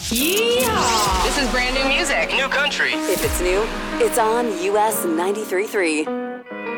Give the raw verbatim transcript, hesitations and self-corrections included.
Yeehaw! This is brand new music. New country. If it's new, it's on U S ninety-three point three.